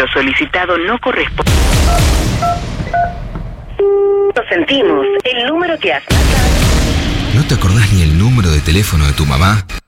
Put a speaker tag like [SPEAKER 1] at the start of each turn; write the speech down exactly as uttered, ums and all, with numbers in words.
[SPEAKER 1] número solicitado no corresponde. Lo sentimos, el número que has marcado.
[SPEAKER 2] ¿No te acordás ni el número de teléfono de tu mamá?